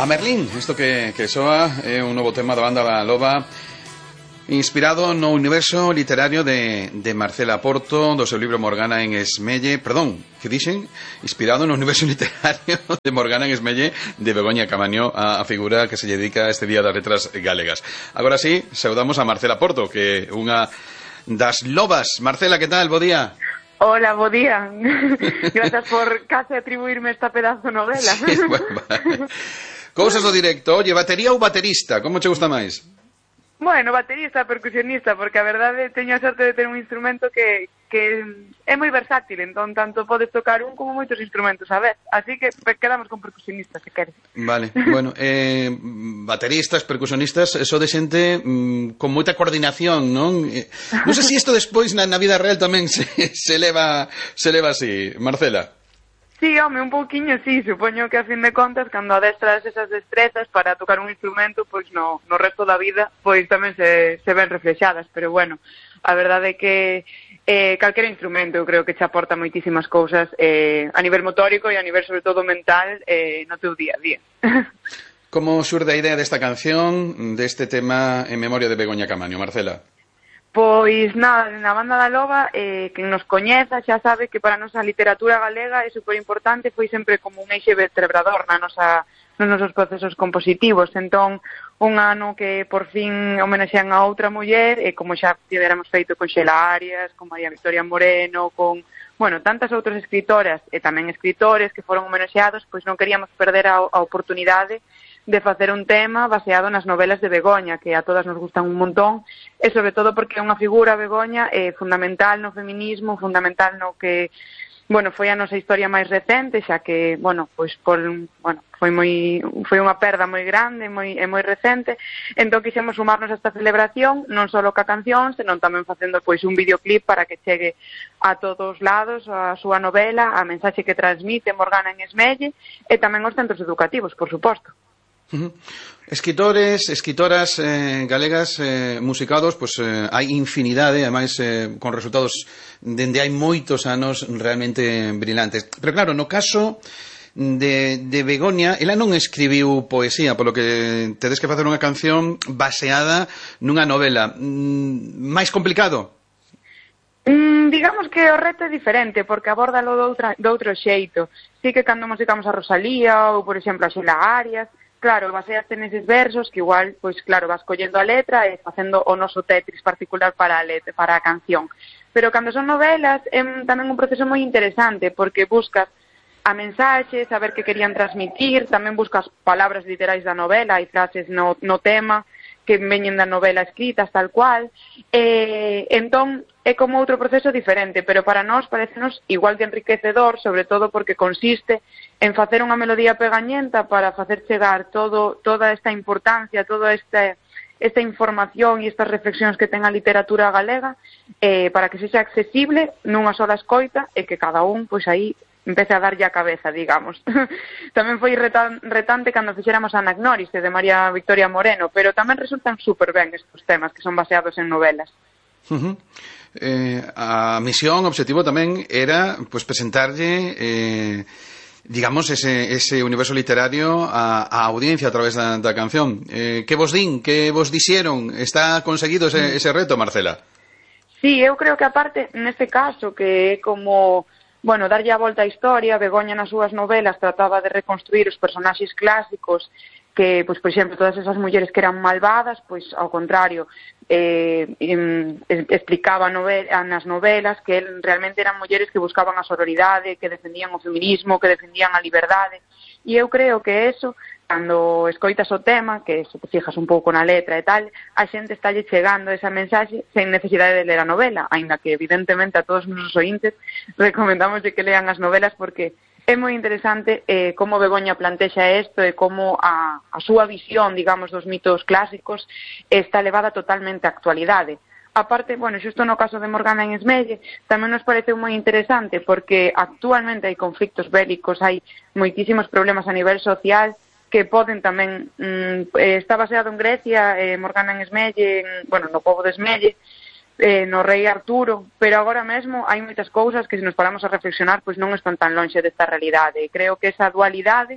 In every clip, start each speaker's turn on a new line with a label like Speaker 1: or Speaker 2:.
Speaker 1: A Merlín, isto que soa é un novo tema da banda da Loba, inspirado no universo literario de Marcela Porto, do seu libro Morgana en Esmelle, perdón, que dixen? Inspirado no universo literario de Morgana en Esmelle de Begoña Camaño, a figura que se dedica a este Día das Letras Galegas. Agora sí, saudamos a Marcela Porto, que é unha das lobas. Marcela, que tal? Bo día.
Speaker 2: Hola, bo día. Gracias por case atribuirme esta pedazo novela.
Speaker 1: Sí, bueno. Cousas do directo. Oye, batería ou baterista? Como che gusta máis?
Speaker 2: Bueno, baterista, percusionista, porque a verdade teño a sorte de ter un instrumento que é moi versátil, entón tanto podes tocar un como moitos instrumentos a vez, así que quedamos con percusionistas, se queres.
Speaker 1: Vale, bueno, bateristas, percusionistas, eso de xente con moita coordinación, non? Non sei se isto despois na vida real tamén se leva así, Marcela.
Speaker 2: Sí, home, un pouquiño sí, supoño que a fin de contas, cando adestras esas destrezas para tocar un instrumento, pois no resto da vida, pois tamén se ven reflexadas, pero bueno, a verdade é que calquera instrumento eu creo que che aporta moitísimas cousas a nivel motórico e a nivel sobre todo mental no teu día a día.
Speaker 1: Como xurde a idea desta canción, deste tema en memoria de Begoña Camaño, Marcela?
Speaker 2: Pois nada, na banda da Loba, quen nos coñeza xa sabe que para nós a literatura galega é superimportante, foi sempre como un eixe vertebrador nos nosos procesos compositivos. Entón, un ano que por fin homenaxean a outra muller, como xa tiveramos feito con Xela Arias, con María Victoria Moreno, con, bueno, tantas outras escritoras e tamén escritores que foron homenaxeados, pois non queríamos perder a oportunidade de facer un tema baseado nas novelas de Begoña, que a todas nos gustan un montón, e sobre todo porque é unha figura, Begoña, fundamental no feminismo, fundamental no que, bueno, foi a nosa historia máis recente, xa que, bueno, pois foi unha perda moi grande e moi recente, entón quixemos sumarnos a esta celebración, non só ca canción, senón tamén facendo pois un videoclip para que chegue a todos lados a súa novela, a mensaxe que transmite Morgana en Esmelle, e tamén aos centros educativos, por suposto.
Speaker 1: Escritores, escritoras galegas musicados, pues hai infinidade, ademais con resultados dende hai moitos anos realmente brillantes. Pero claro, no caso de Begoña, ela non escribiu poesía, polo que tedes que facer unha canción baseada nunha novela. Máis complicado?
Speaker 2: Digamos que o reto é diferente, porque abórdalo de outro xeito. Sí que cando musicamos a Rosalía ou, por exemplo, a Xela Arias, claro, baseaste neses versos que igual, pois claro, vas collendo a letra e facendo o noso Tetris particular para a canción. Pero cando son novelas é tamén un proceso moi interesante, porque buscas a mensaxe, saber que querían transmitir, tamén buscas palabras literais da novela, hai frases no tema que veñen da novela escritas tal cual, entón é como outro proceso diferente, pero para nós parecenos igual de enriquecedor, sobre todo porque consiste en facer unha melodía pegañenta para facer chegar toda esta importancia, toda esta información e estas reflexións que ten a literatura galega para que sexa accesible nunha sola escoita e que cada un, pois aí, empece a darlle a cabeza, digamos. Tamén foi retante cando fixéramos a Anagnoris de María Victoria Moreno, pero tamén resultan super ben estes temas que son baseados en novelas.
Speaker 1: A misión, o objetivo tamén era pues presentarlle digamos ese universo literario a audiencia a través da canción. Que vos din, que vos dixeron? Está conseguido ese reto, Marcela?
Speaker 2: Sí, eu creo que aparte neste caso que é como, bueno, darlle a volta á historia, Begoña nas súas novelas trataba de reconstruir os personaxes clásicos que, pois, por exemplo, todas esas mulleres que eran malvadas, pois, ao contrario, explicaba nas novelas que realmente eran mulleres que buscaban a sororidade, que defendían o feminismo, que defendían a liberdade. E eu creo que eso, cando escoitas o tema, que se te fijas un pouco na letra e tal, a xente estalle chegando esa mensaxe sen necesidade de ler a novela, aínda que evidentemente a todos os nosos ointes recomendamos que lean as novelas porque é moi interesante como Begoña plantexa isto e como a súa visión, digamos, dos mitos clásicos está levada totalmente á actualidade. Aparte, bueno, xusto no caso de Morgana en Esmelle, tamén nos pareceu moi interesante porque actualmente hai conflictos bélicos, hai moitísimos problemas a nivel social que poden tamén, está baseado en Grecia, Morgana en Esmelle, bueno, no pobo de Esmelle, no rei Arturo, pero agora mesmo hai moitas cousas que se nos paramos a reflexionar pois non están tan lonxe desta realidade, e creo que esa dualidade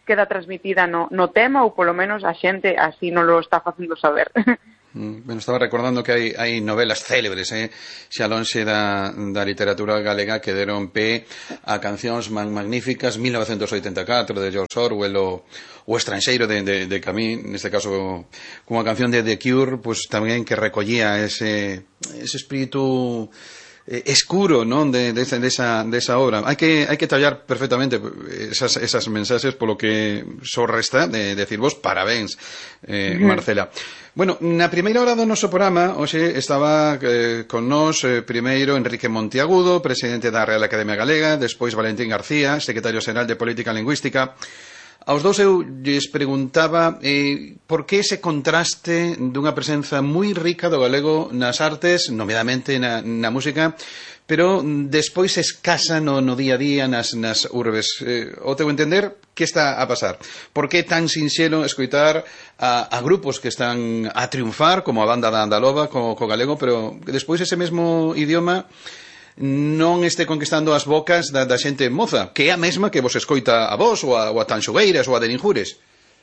Speaker 2: queda transmitida no tema, ou polo menos a xente así non lo está facendo saber.
Speaker 1: Bueno, estaba recordando que hai novelas célebres, xa lonxe da literatura galega, que deron pé a cancións magníficas. 1984 de George Orwell, o Estranxeiro de Camus, neste caso cunha canción de The Cure, pues tamén que recollía ese espírito escuro, non, de esa obra. Hai que tallar perfectamente esas mensaxes, polo que só resta de decir vos parabéns, Marcela. Bueno, na primeira hora do noso programa hoxe estaba con nós primeiro Enrique Monteagudo, presidente da Real Academia Galega, despois Valentín García, secretario xeral de Política Lingüística. Aos dous eu lles preguntaba por que ese contraste dunha presenza moi rica do galego nas artes, nomeadamente na música, pero despois escasa no día a día nas urbes. O teu entender, que está a pasar? Por que tan sinxelo escoitar a grupos que están a triunfar, como a banda da Loba, co galego, pero despois ese mesmo idioma non este conquistando as bocas da xente moza, que é a mesma que vos escoita a vos, ou a Tanxogueiras, ou a de Ninjures?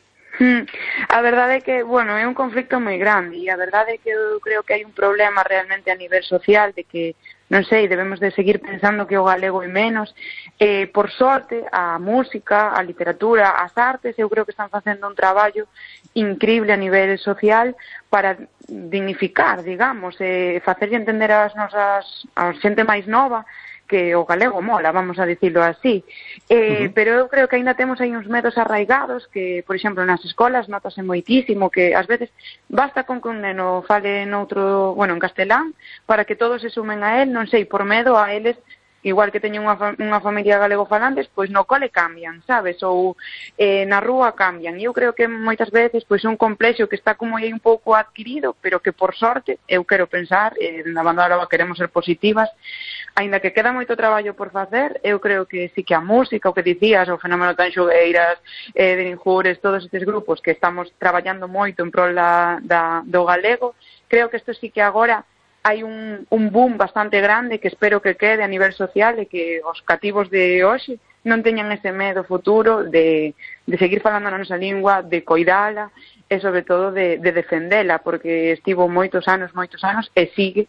Speaker 2: A verdade é que, bueno, é un conflicto moi grande, e a verdade é que eu creo que hai un problema realmente a nivel social de que, non sei, debemos de seguir pensando que o galego é menos. Por sorte, a música, a literatura, as artes, eu creo que están facendo un traballo increíble a nivel social para dignificar, digamos, facerlle entender a xente máis nova que o galego mola, vamos a dicirlo así. Pero eu creo que aínda temos aí uns medos arraigados que, por exemplo, nas escolas notase moitísimo que ás veces basta con que un neno fale noutro, bueno, en castelán, para que todos se sumen a él, non sei, por medo a eles, igual que teñen unha familia galego-falantes, pois no cole cambian, sabes? Ou na rúa cambian. E eu creo que moitas veces pois un complexo que está como aí un pouco adquirido, pero que por sorte, eu quero pensar, na banda da Loba queremos ser positivas, aínda que queda moito traballo por facer, eu creo que sí que a música, o que dicías, o fenómeno Tanxogueiras, de Ninjures, todos estes grupos que estamos traballando moito en prol do galego, creo que isto sí que agora hai un boom bastante grande que espero que quede a nivel social e que os cativos de hoxe non teñan ese medo futuro de seguir falando na nosa lingua, de coidala e sobre todo de defendela, porque estivo moitos anos e sigue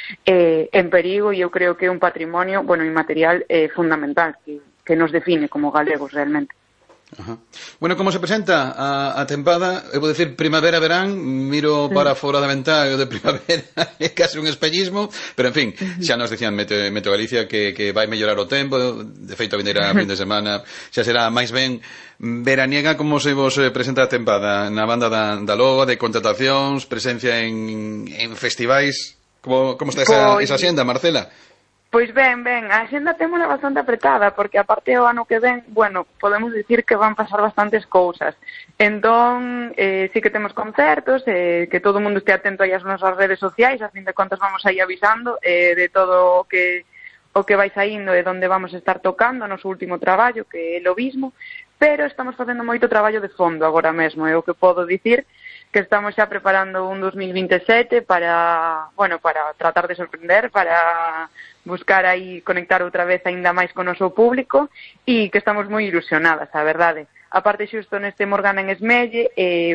Speaker 2: en perigo, e eu creo que é un patrimonio, bueno, inmaterial fundamental que nos define como galegos realmente.
Speaker 1: Ajá. Bueno, como se presenta a tempada, eu vou dicir primavera-verán, miro para fora da ventá o de primavera, é case un espellismo, pero en fin, xa nos dicían Meteo Galicia que vai mellorar o tempo, de feito a vindeira fin de semana xa será máis ben veraniega. Como se vos presenta a tempada na banda da Loba, de contratacións, presencia en festivais? Como está esa xenda, Marcela?
Speaker 2: Pois ben, a xenda témola bastante apretada, porque aparte o ano que ven, bueno, podemos dicir que van pasar bastantes cousas. Entón, sí que temos concertos, que todo o mundo este atento aí ás nosas redes sociais, a fin de contas vamos aí avisando de todo o que vai saindo e onde vamos estar tocando, o noso último traballo, que é Lobismo, pero estamos facendo moito traballo de fondo agora mesmo, é o que podo dicir, que estamos xa preparando un 2027 para tratar de sorprender, para buscar aí conectar outra vez aínda máis con o noso público, e que estamos moi ilusionadas, a verdade. A parte xusto neste Morgana en Esmelle,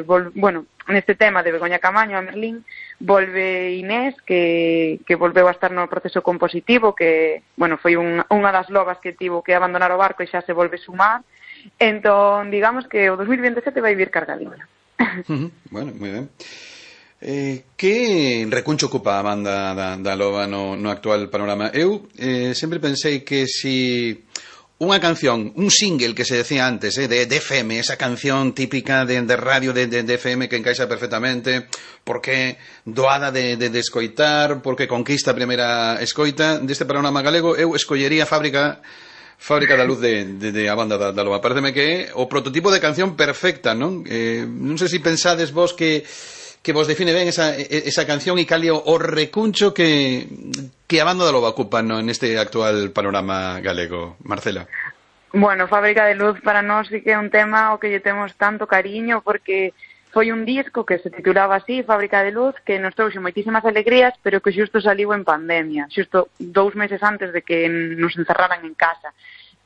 Speaker 2: neste tema de Begoña Camaño a Merlín, volve Inés, que volveu a estar no proceso compositivo, que, bueno, foi unha das lobas que tivo que abandonar o barco e xa se volve sumar. Entón, digamos que o 2027 vai vir cargadinha.
Speaker 1: Bueno, moi ben. Que recuncho ocupa a banda da Loba no actual panorama? Eu sempre pensei que si unha canción, un single que se decía antes, de FM, esa canción típica de radio de FM que encaixa perfectamente, porque doada de escoitar, porque conquista a primeira escoita deste panorama galego, eu escollería Fábrica da Luz de a banda da Loba. Pareceme que é o prototipo de canción perfecta, non? Non sei se pensades vos que vos define ben esa canción e cal é o recuncho que a banda da Loba ocupa neste actual panorama galego, Marcela.
Speaker 2: Bueno, Fábrica de Luz para nós sí que é un tema ao que lle temos tanto cariño, porque foi un disco que se titulaba así, Fábrica de Luz, que nos trouxe moitísimas alegrías, pero que xusto saliu en pandemia, xusto 2 meses antes de que nos encerraran en casa.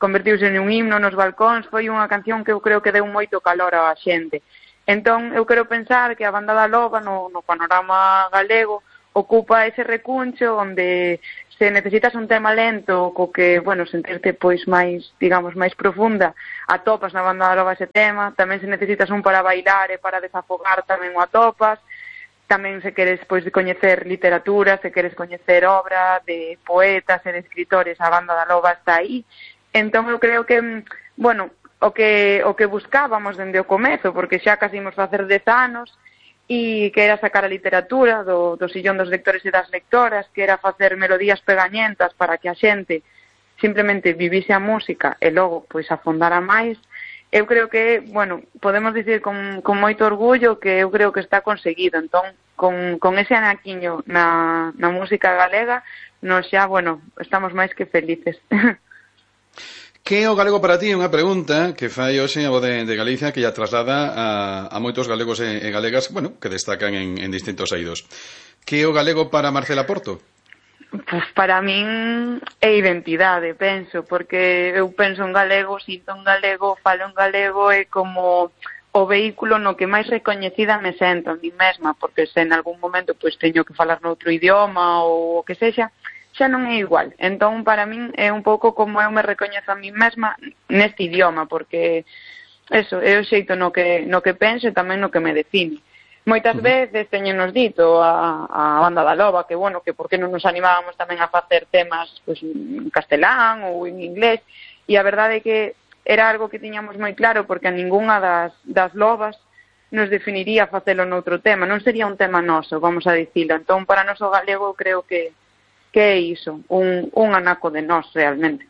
Speaker 2: convertiuse en un himno nos balcóns, foi unha canción que eu creo que deu moito calor á xente. Entón, eu quero pensar que a Banda da Loba no panorama galego ocupa ese recuncho onde se necesitas un tema lento co que, bueno, sentirte pois máis, digamos, máis profunda, atopas na Banda da Loba ese tema. Tamén se necesitas un para bailar e para desafogar tamén o atopas. Tamén se queres pois coñecer literatura, se queres coñecer obra de poetas e de escritores, a Banda da Loba está aí. Entón eu creo que, bueno, o que buscábamos dende o comezo, porque xa casi imos facer 10 anos, e que era sacar a literatura do sillón dos lectores e das lectoras, que era facer melodías pegañentas para que a xente simplemente vivise a música e logo pois afondara máis. Eu creo que, bueno, podemos dicir con moito orgullo que eu creo que está conseguido. Entón, con ese anaquiño na música galega, nos xa, bueno, estamos máis que felices.
Speaker 1: Que é o galego para ti? Unha pregunta que fai hoxe a Voz de Galicia, que ya traslada a moitos galegos e galegas, bueno, que destacan en distintos eidos. Que é o galego para Marcela Porto?
Speaker 2: Pues para min é identidade, penso, porque eu penso en galego, sinto en galego, falo en galego, é como o vehículo no que máis recoñecida me sento a mí mesma, porque se en algún momento pois teño que falar noutro idioma ou o que sexa, xa non é igual. Entón, para min é un pouco como eu me recoñezo a mí mesma neste idioma, porque eso, é o xeito no que penso e tamén no que me define. Moitas veces teñenos dito a Banda da Loba que, bueno, que por que non nos animábamos tamén a facer temas pois, en castelán ou en inglés, e a verdade é que era algo que tiñamos moi claro, porque a ningunha das lobas nos definiría facelo noutro tema, non sería un tema noso, vamos a dicilo. Entón, para nós o galego creo que é iso, un anaco de nós realmente.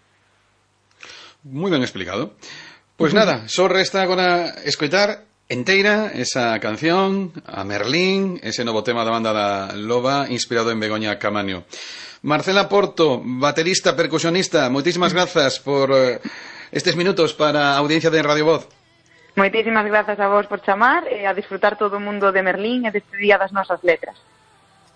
Speaker 1: Moi ben explicado. Pois nada, só resta agora escoitar enteira esa canción, a Merlín, ese novo tema da Banda da Loba, inspirado en Begoña Caamaño. Marcela Porto, baterista, percusionista, moitísimas grazas por estes minutos para a audiencia de Radio Voz.
Speaker 2: Moitísimas grazas a vos por chamar e a disfrutar todo o mundo de Merlín e deste día das nosas letras.